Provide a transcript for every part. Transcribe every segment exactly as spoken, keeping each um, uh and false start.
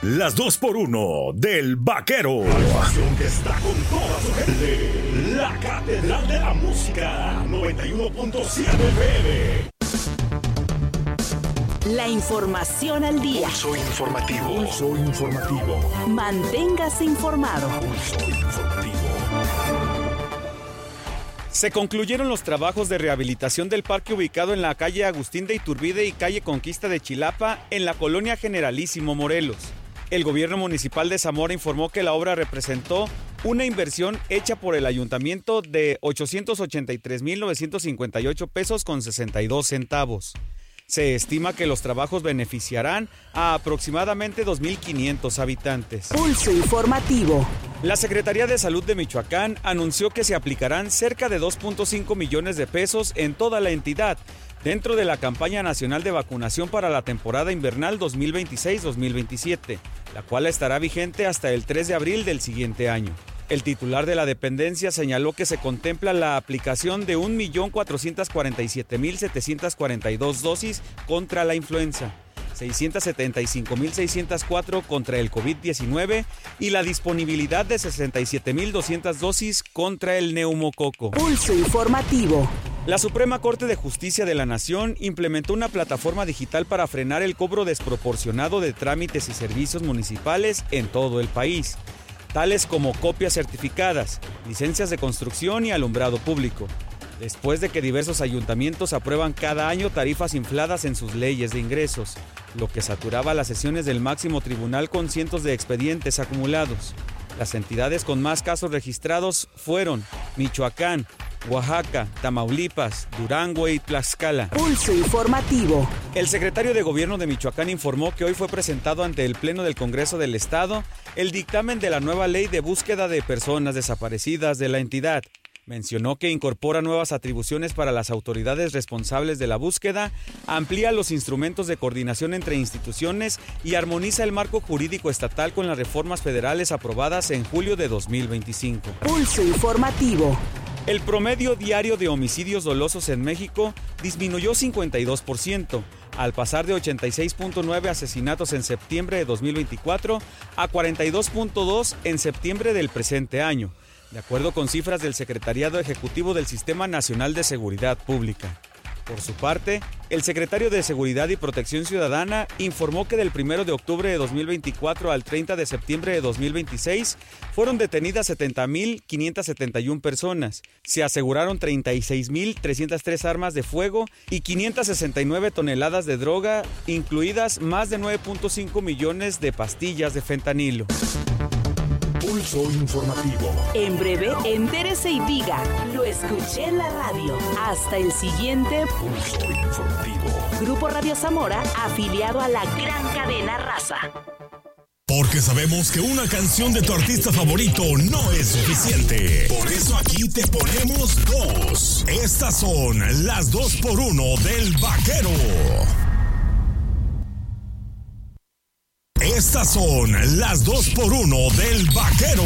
Las dos por uno del Vaquero. La estación que está con toda su gente. La Catedral de la Música. noventa y uno punto siete F M. La información al día. Pulso informativo. Pulso informativo. Manténgase informado. Pulso informativo. Se concluyeron los trabajos de rehabilitación del parque ubicado en la calle Agustín de Iturbide y calle Conquista de Chilapa, en la colonia Generalísimo, Morelos. El gobierno municipal de Zamora informó que la obra representó una inversión hecha por el ayuntamiento de ochocientos ochenta y tres mil novecientos cincuenta y ocho pesos con sesenta y dos centavos. Se estima que los trabajos beneficiarán a aproximadamente dos mil quinientos habitantes. Pulso informativo. La Secretaría de Salud de Michoacán anunció que se aplicarán cerca de dos punto cinco millones de pesos en toda la entidad, dentro de la campaña nacional de vacunación para la temporada invernal dos mil veintiséis dos mil veintisiete, la cual estará vigente hasta el tres de abril del siguiente año. El titular de la dependencia señaló que se contempla la aplicación de un millón cuatrocientos cuarenta y siete mil setecientos cuarenta y dos dosis contra la influenza, seiscientos setenta y cinco mil seiscientos cuatro contra el COVID diecinueve y la disponibilidad de sesenta y siete mil doscientas dosis contra el neumococo. Pulso informativo. La Suprema Corte de Justicia de la Nación implementó una plataforma digital para frenar el cobro desproporcionado de trámites y servicios municipales en todo el país, tales como copias certificadas, licencias de construcción y alumbrado público, después de que diversos ayuntamientos aprueban cada año tarifas infladas en sus leyes de ingresos, lo que saturaba las sesiones del máximo tribunal con cientos de expedientes acumulados. Las entidades con más casos registrados fueron Michoacán, Oaxaca, Tamaulipas, Durango y Tlaxcala. Pulso informativo. El secretario de Gobierno de Michoacán informó que hoy fue presentado ante el Pleno del Congreso del Estado el dictamen de la nueva ley de búsqueda de personas desaparecidas de la entidad. Mencionó que incorpora nuevas atribuciones para las autoridades responsables de la búsqueda, amplía los instrumentos de coordinación entre instituciones y armoniza el marco jurídico estatal con las reformas federales aprobadas en julio de dos mil veinticinco. Pulso informativo. El promedio diario de homicidios dolosos en México disminuyó cincuenta y dos por ciento, al pasar de ochenta y seis punto nueve asesinatos en septiembre de dos mil veinticuatro a cuarenta y dos punto dos en septiembre del presente año, de acuerdo con cifras del Secretariado Ejecutivo del Sistema Nacional de Seguridad Pública. Por su parte, el secretario de Seguridad y Protección Ciudadana informó que del primero de octubre de dos mil veinticuatro al treinta de septiembre de dos mil veintiséis fueron detenidas setenta mil quinientas setenta y una personas, se aseguraron treinta y seis mil trescientas tres armas de fuego y quinientas sesenta y nueve toneladas de droga, incluidas más de nueve punto cinco millones de pastillas de fentanilo. Pulso informativo. En breve, entérese y diga, lo escuché en la radio. Hasta el siguiente Pulso informativo. Grupo Radio Zamora, afiliado a la gran cadena Raza. Porque sabemos que una canción de tu artista favorito no es suficiente. Por eso aquí te ponemos dos. Estas son las dos por uno del Vaquero. Estas son las dos por uno del Vaquero.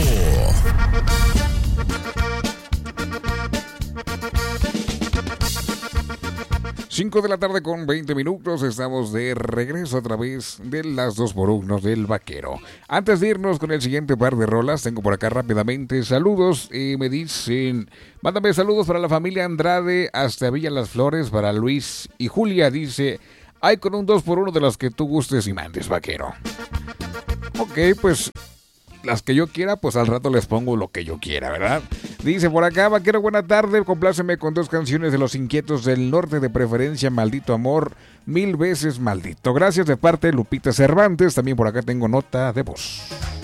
cinco de la tarde con veinte minutos, estamos de regreso a través de las dos por uno del Vaquero. Antes de irnos con el siguiente par de rolas, tengo por acá rápidamente saludos y me dicen, mándame saludos para la familia Andrade hasta Villa Las Flores, para Luis y Julia, dice, hay con un dos por uno de las que tú gustes y mandes, Vaquero. Ok, pues las que yo quiera, pues al rato les pongo lo que yo quiera, ¿verdad? Dice por acá, Vaquero, buena tarde, compláceme con dos canciones de Los Inquietos del Norte, de preferencia Maldito Amor, Mil Veces Maldito. Gracias, de parte de Lupita Cervantes, también por acá tengo nota de voz.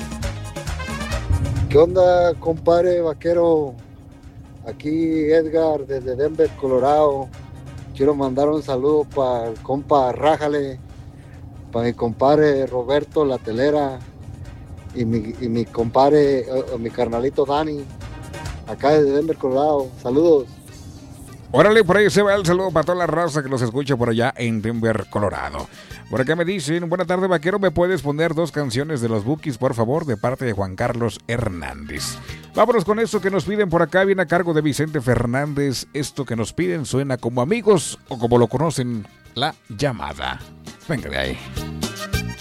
¿Qué onda, compadre Vaquero? Aquí Edgar desde Denver, Colorado. Quiero mandar un saludo para el compa Rájale, para mi compadre Roberto La Telera y mi, y mi compadre, uh, mi carnalito Dani, acá desde Denver, Colorado. Saludos. Órale, por ahí se va el saludo para toda la raza que los escucha por allá en Denver, Colorado. Por acá me dicen, buena tarde, Vaquero, ¿me puedes poner dos canciones de los Bukis, por favor? De parte de Juan Carlos Hernández. Vámonos con esto que nos piden por acá, viene a cargo de Vicente Fernández. Esto que nos piden suena como Amigos, o como lo conocen, La Llamada. Venga de ahí.